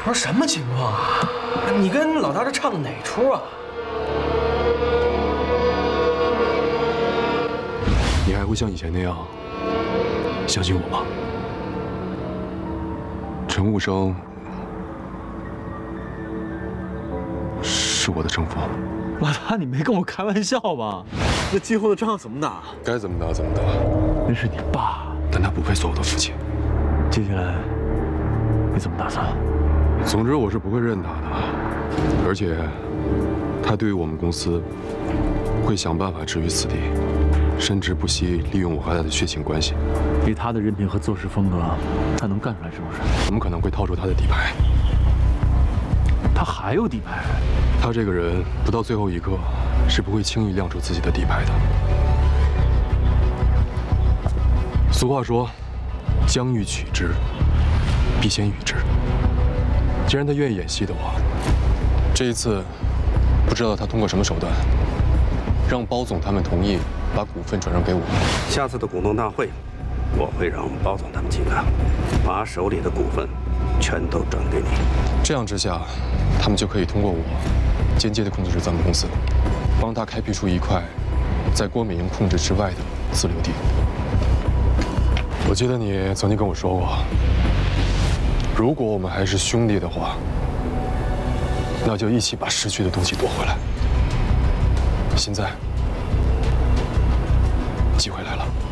不是什么情况啊？你跟老大这唱的哪出啊？ 你还会像以前那样相信我吗？陈武生是我的生父。 老大，你没跟我开玩笑吧？ 那今后的仗怎么打？ 该怎么打怎么打。 那是你爸， 但他不配做我的父亲。 接下来你怎么打算？ 总之我是不会认他的，而且他对于我们公司会想办法置于死地，甚至不惜利用我和他的血亲关系。 以他的人品和做事风格，他能干出来是不是？ 我们可能会套出他的底牌。 他还有底牌？ 他这个人不到最后一刻是不会轻易亮出自己的底牌的。俗话说，将欲取之，必先予之。既然他愿意演戏的话，这一次不知道他通过什么手段，让包总他们同意把股份转让给我。 下次的股东大会，我会让包总他们几个把手里的股份全都转给你。 这样之下，他们就可以通过我间接地控制着咱们公司，帮他开辟出一块在郭美英控制之外的自留地。我记得你曾经跟我说过，如果我们还是兄弟的话，那就一起把失去的东西夺回来。现在，机会来了。